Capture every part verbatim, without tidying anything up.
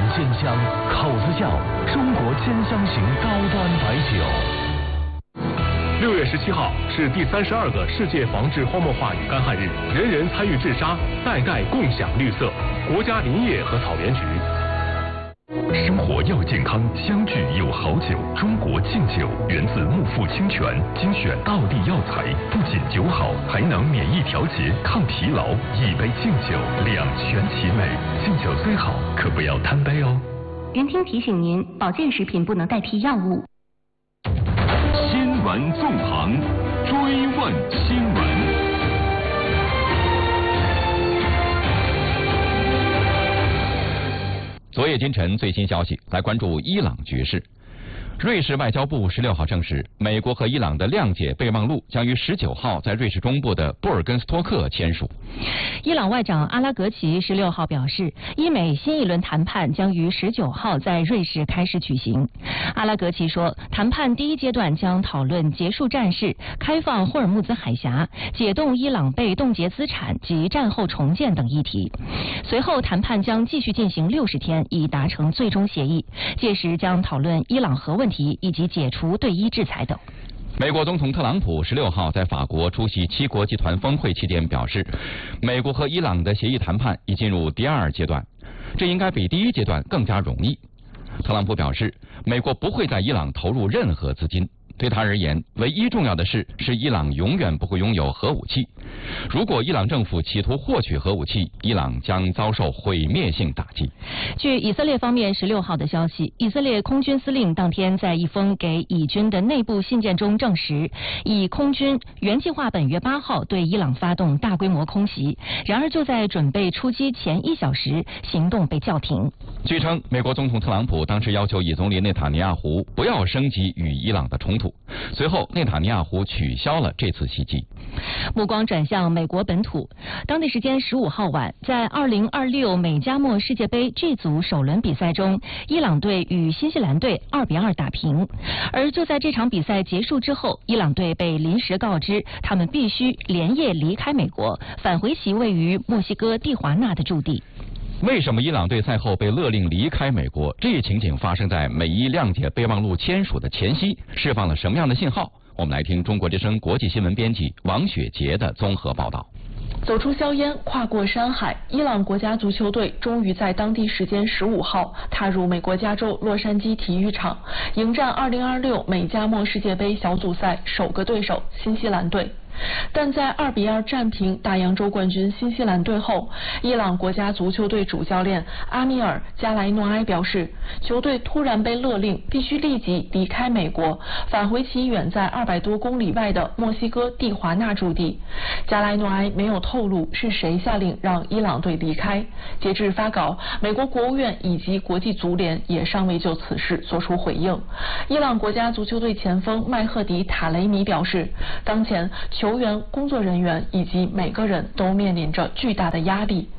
鲜香，口子窖中国兼香型高端白酒。 六月十七号是第三十二个世界防治荒漠化与干旱日，人人参与治沙，代代共享绿色。国家林业和草原局。 生活要健康，相聚有好酒。中国劲酒源自木富清泉，精选道地药材，不仅酒好，还能免疫调节、抗疲劳。一杯劲酒，两全其美。劲酒最好，可不要贪杯哦。 云听提醒您，保健食品不能代替药物。 新闻纵横，追问新闻。 昨夜今晨最新消息，来关注伊朗局势。瑞士外交部十六号证实，美国和伊朗的谅解备忘录将于十九号在瑞士中部的布尔根斯托克签署。 伊朗外长阿拉格齐十六号表示，伊美新一轮谈判将于十九号在瑞士开始举行。阿拉格齐说，谈判第一阶段将讨论结束战事、开放霍尔木兹海峡、解冻伊朗被冻结资产及战后重建等议题。随后，谈判将继续进行六十天，以达成最终协议。届时将讨论伊朗核问题以及解除对伊制裁等。 美国总统特朗普十六号在法国出席七国集团峰会期间表示，美国和伊朗的协议谈判已进入第二阶段，这应该比第一阶段更加容易。特朗普表示，美国不会在伊朗投入任何资金。对他而言，唯一重要的事是伊朗永远不会拥有核武器。如果伊朗政府企图获取核武器，伊朗将遭受毁灭性打击。 据以色列方面十六号的消息，以色列空军司令当天在一封给以军的内部信件中证实，以空军原计划本月八号对伊朗发动大规模空袭，然而就在准备出击前一小时，行动被叫停。 据称，美国总统特朗普当时要求以总理内塔尼亚胡不要升级与伊朗的冲突。随后，内塔尼亚胡取消了这次袭击。 目光转向美国本土，当地时间十五号晚，在二零二六美加墨世界杯 G 组首轮比赛中，伊朗队与新西兰队二比二打平。而就在这场比赛结束之后，伊朗队被临时告知，他们必须连夜离开美国，返回其位于墨西哥蒂华纳的驻地。 为什么伊朗队赛后被勒令离开美国？这一情景发生在美伊谅解备忘录签署的前夕，释放了什么样的信号？我们来听中国之声国际新闻编辑王雪杰的综合报道。 走出硝烟，跨过山海，伊朗国家足球队终于在当地时间十五号踏入美国加州洛杉矶体育场，迎战二零二六美加墨世界杯小组赛首个对手新西兰队。但在二比二战平大洋洲冠军新西兰队后，伊朗国家足球队主教练阿米尔·加莱诺埃表示，球队突然被勒令必须立即离开美国，返回其远在二百多公里外的墨西哥蒂华纳驻地。加莱诺埃没有透露是谁下令让伊朗队离开。截至发稿，美国国务院以及国际足联也尚未就此事作出回应。伊朗国家足球队前锋麦赫迪·塔雷米表示，当前球球员、工作人员以及每个人都面临着巨大的压力。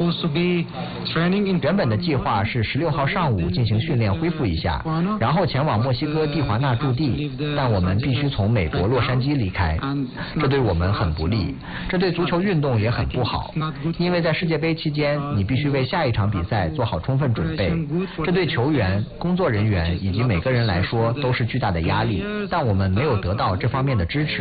原本的计划是十六号上午进行训练恢复一下，然后前往墨西哥蒂华纳驻地，但我们必须从美国洛杉矶离开，这对我们很不利，这对足球运动也很不好，因为在世界杯期间，你必须为下一场比赛做好充分准备，这对球员、工作人员以及每个人来说都是巨大的压力，但我们没有得到这方面的支持。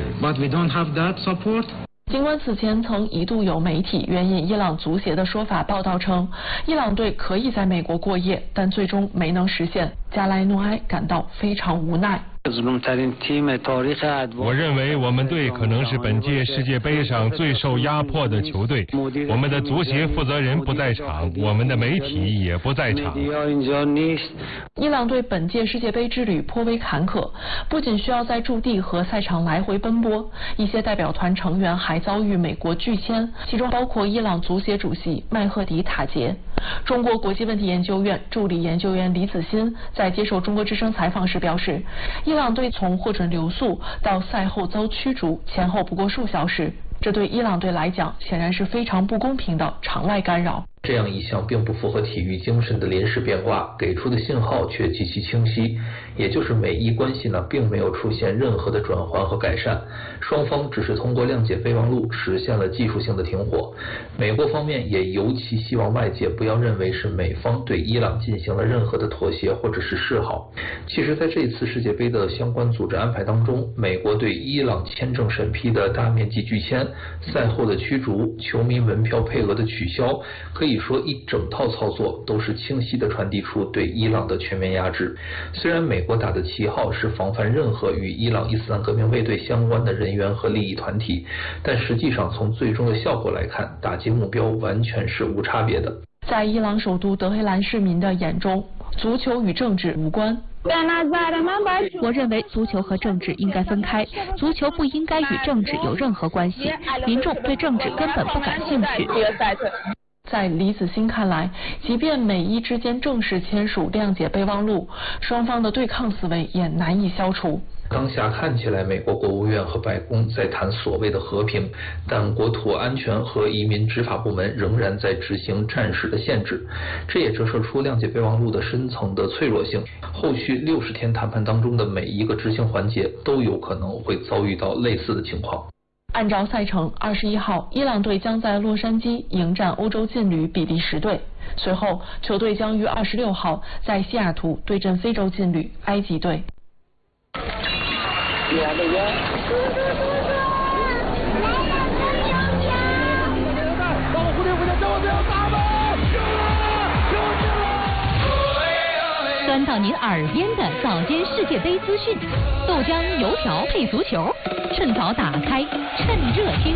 尽管此前曾一度有媒体援引伊朗足协的说法报道称，伊朗队可以在美国过夜，但最终没能实现。加莱诺埃感到非常无奈。 我认为我们队可能是本届世界杯上最受压迫的球队。我们的足协负责人不在场，我们的媒体也不在场。 伊朗队本届世界杯之旅颇为坎坷，不仅需要在驻地和赛场来回奔波，一些代表团成员还遭遇美国拒签，其中包括伊朗足协主席麦赫迪·塔杰。中国国际问题研究院助理研究员李子欣在接受中国之声采访时表示，伊朗队从获准留宿到赛后遭驱逐前后不过数小时，这对伊朗队来讲显然是非常不公平的场外干扰。 这样一项并不符合体育精神的临时变卦，给出的信号却极其清晰，也就是美伊关系呢并没有出现任何的转换和改善，双方只是通过谅解备忘录实现了技术性的停火。美国方面也尤其希望外界不要认为是美方对伊朗进行了任何的妥协或者是示好。其实在这次世界杯的相关组织安排当中，美国对伊朗签证审批的大面积拒签、赛后的驱逐、球迷门票配额的取消，可以说一整套操作都是清晰地传递出对伊朗的全面压制。虽然美国打的旗号是防范任何与伊朗伊斯兰革命卫队相关的人员和利益团体，但实际上从最终的效果来看，打击目标完全是无差别的。 在伊朗首都德黑兰市民的眼中，足球与政治无关。 我认为足球和政治应该分开，足球不应该与政治有任何关系，民众对政治根本不感兴趣。 在李子欣看来，即便美伊之间正式签署谅解备忘录，双方的对抗思维也难以消除。 当下看起来，美国国务院和白宫在谈所谓的和平，但国土安全和移民执法部门仍然在执行战时的限制，这也折射出谅解备忘录的深层的脆弱性。后续六十天谈判当中的每一个执行环节都有可能会遭遇到类似的情况。 按照赛程，二十一号，伊朗队将在洛杉矶迎战欧洲劲旅比利时队，随后球队将于二十六号在西雅图对阵非洲劲旅埃及队。 钻到您耳边的早间世界杯资讯，豆浆油条配足球，趁早打开，趁热听。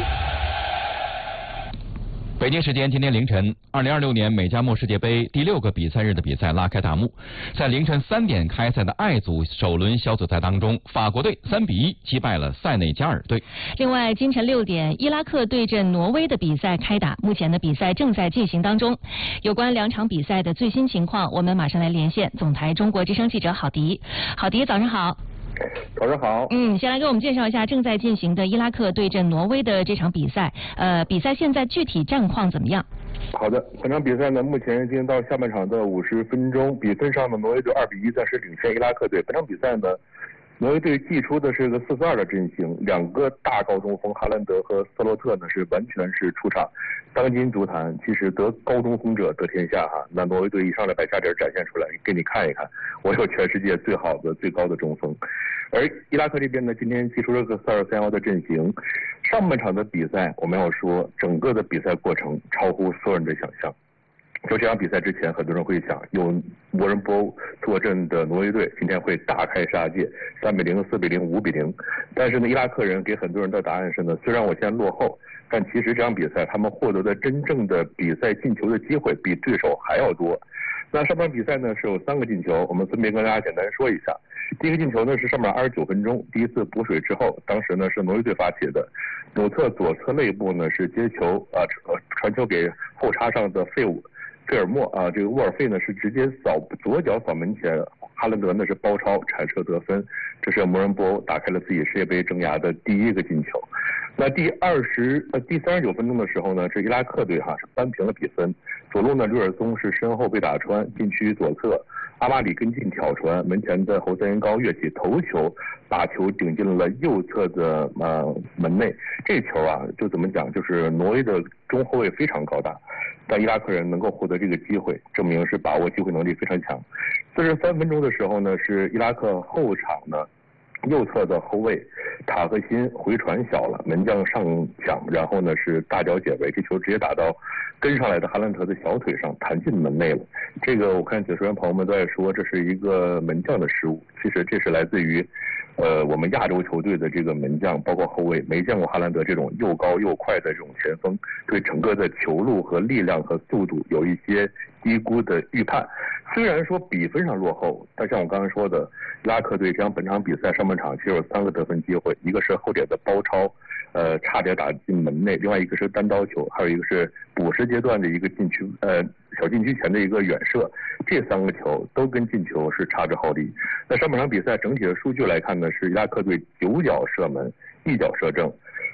北京时间今天凌晨，二零二六年美加墨世界杯第六个比赛日的比赛拉开大幕。在凌晨三点开赛的爱组首轮小组赛当中，法国队三比一击败了塞内加尔队。 另外，今晨六点，伊拉克对阵挪威的比赛开打，目前的比赛正在进行当中。有关两场比赛的最新情况，我们马上来连线总台中国之声记者郝迪。郝迪，早上好。 早上好。 嗯，先来给我们介绍一下正在进行的伊拉克对阵挪威的这场比赛。呃，比赛现在具体战况怎么样？ 好的，本场比赛呢，目前已经到下半场的五十分钟，比分上的挪威队二比一暂时领先伊拉克队。本场比赛呢，挪威队祭出的是个四四二的阵型，两个大高中锋哈兰德和斯洛特呢是完全是出场。当今足坛其实得高中锋者得天下哈，那挪威队一上来把家底展现出来，给你看一看，我有全世界最好的最高的中锋。而伊拉克这边呢，今天祭出了个四二三幺的阵型。上半场的比赛，我们要说整个的比赛过程超乎所有人的想象。就这场比赛之前，很多人会想，有摩仁波坐镇的挪威队今天会大开杀戒，三比零、四比零、五比零。但是呢，伊拉克人给很多人的答案是呢，虽然我现在落后，但其实这场比赛他们获得的真正的比赛进球的机会比对手还要多。那上半比赛呢是有三个进球，我们分别跟大家简单说一下。第一个进球呢是上半二十九分钟，第一次补水之后，当时呢是挪威队发起的，左侧左侧肋部呢是接球啊传球给后插上的费伍费尔莫啊，这个沃尔费呢是直接扫左脚扫门前，哈兰德呢是包抄铲射得分，这是摩仁波打开了自己世界杯生涯的第一个进球。那第二十呃第三十九分钟的时候呢，这伊拉克队哈是扳平了比分，左路呢瑞尔松是身后被打穿，禁区左侧阿马里跟进挑传，门前的侯赛因高跃起头球，把球顶进了右侧的呃门内。这球啊，就怎么讲，就是挪威的中后卫非常高大，但伊拉克人能够获得这个机会，证明是把握机会能力非常强。四十三分钟的时候呢，是伊拉克后场呢右侧的后卫塔赫辛回传小了，门将上抢，然后呢是大脚解围，这球直接打到跟上来的哈兰德的小腿上，弹进门内了。这个我看解说员朋友们都在说这是一个门将的失误，其实这是来自于呃我们亚洲球队的这个门将包括后卫没见过哈兰德这种又高又快的这种前锋，对整个的球路和力量和速度有一些低估的预判。虽然说比分上落后，但像我刚才说的，伊拉克队将本场比赛上半场其实有三个得分机会，一个是后点的包抄，呃差点打进门内，另外一个是单刀球，还有一个是补时阶段的一个禁区呃小禁区前的一个远射，这三个球都跟进球是差之毫厘。那上半场比赛整体的数据来看呢，是伊拉克队九脚射门，一脚射正。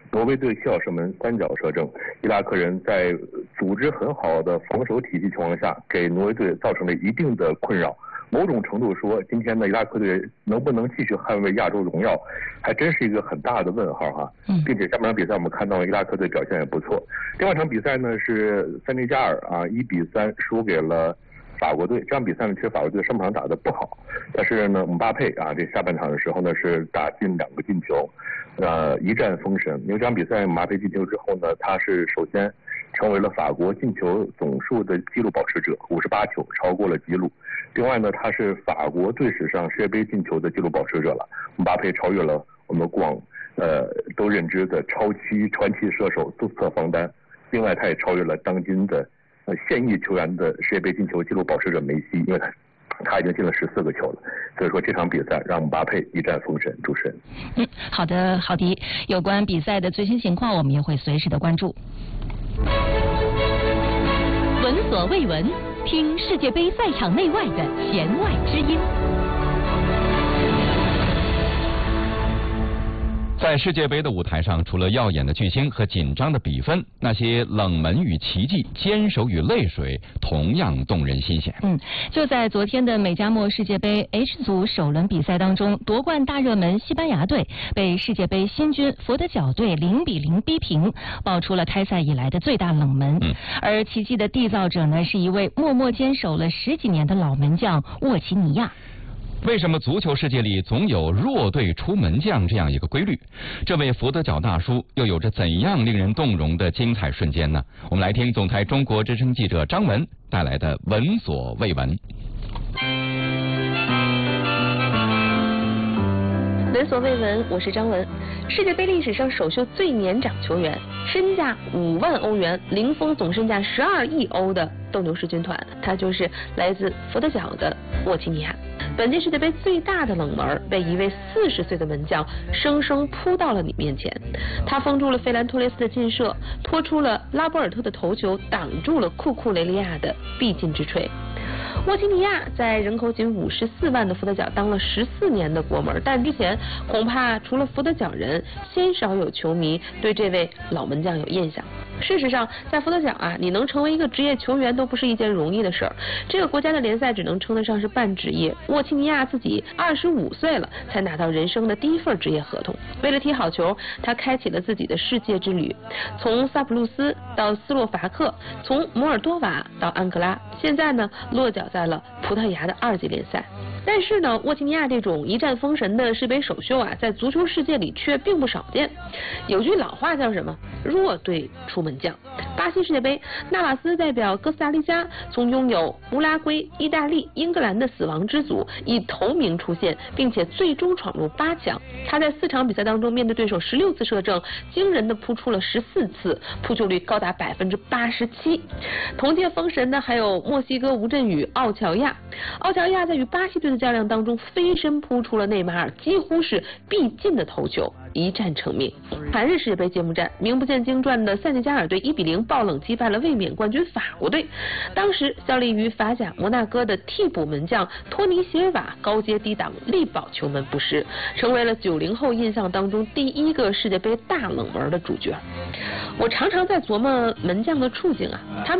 挪威队谢尔射门三脚射正，伊拉克人在组织很好的防守体系情况下，给挪威队造成了一定的困扰。某种程度说，今天的伊拉克队能不能继续捍卫亚洲荣耀，还真是一个很大的问号哈。嗯。并且下半场比赛我们看到伊拉克队表现也不错。另外一场比赛呢是塞内加尔啊一比三输给了法国队。这场比赛呢其实法国队上半场打得不好，但是呢姆巴佩啊这下半场的时候呢是打进两个进球，呃一战封神。因为这场比赛姆巴佩进球之后呢，他是首先成为了法国进球总数的纪录保持者，五十八球，超过了纪录。另外呢，他是法国队史上世界杯进球的纪录保持者了。姆巴佩超越了我们过往呃都认知的超级传奇射手苏斯特方丹。另外，他也超越了当今的呃现役球员的世界杯进球纪录保持者梅西，因为他他已经进了十四个球了。所以说这场比赛让姆巴佩一战封神。主持人。 嗯，好的，郝迪，有关比赛的最新情况，我们也会随时的关注。 闻所未闻，听世界杯赛场内外的弦外之音。 在世界杯的舞台上，除了耀眼的巨星和紧张的比分，那些冷门与奇迹、坚守与泪水同样动人心弦。 嗯，就在昨天的美加墨世界杯 H 组首轮比赛当中，夺冠大热门西班牙队被世界杯新军佛得角队零比零逼平，爆出了开赛以来的最大冷门。嗯，而奇迹的缔造者呢，是一位默默坚守了十几年的老门将沃齐尼亚。 为什么足球世界里总有弱队出门将这样一个规律？这位佛得角大叔又有着怎样令人动容的精彩瞬间呢？我们来听总台中国之声记者张文带来的闻所未闻。 闻所未闻，我是张文。世界杯历史上首秀最年长球员，身价五万欧元，零封总身价十二亿欧的斗牛士军团，他就是来自佛得角的沃齐尼亚。本届世界杯最大的冷门被一位四十岁的门将生生扑到了你面前，他封住了费兰托雷斯的劲射，拖出了拉波尔特的头球，挡住了库库雷利亚的必进之锤。沃齐尼亚在人口仅五十四万的佛得角当了十四年的国门，但之前恐怕除了佛得角人，鲜少有球迷对这位老门将有印象。事实上，在佛得角啊，你能成为一个职业球员都不是一件容易的事儿。这个国家的联赛只能称得上是半职业。沃齐尼亚自己二十五岁了，才拿到人生的第一份职业合同。为了踢好球，他开启了自己的世界之旅，从萨普路斯到斯洛伐克，从摩尔多瓦到安哥拉，现在呢落脚在了葡萄牙的二级联赛。但是呢，沃齐尼亚这种一战封神的世杯首秀啊，在足球世界里却并不少见。有句老话叫什么？弱队出门将。巴西世界杯，纳瓦斯代表哥斯达黎加从拥有乌拉圭、意大利、英格兰的死亡之组，以头名出现，并且最终闯入八强。他在四场比赛当中，面对对手十六次射正，惊人的扑出了十四次，扑救率高达百分之八十七。同届封神的还有墨西哥吴镇宇、奥乔亚。奥乔亚在与巴西队的较量当中，飞身扑出了内马尔几乎是必进的头球，一战成名。韩日世界杯揭幕战，名不见经传的塞内加尔队一比零爆冷击败了卫冕冠军法国队。当时效力于法甲摩纳哥的替补门将托尼席尔瓦高阶低挡，力保球门不失，成为了九零后印象当中第一个世界杯大冷门的主角。我常常在琢磨门将的处境啊，他们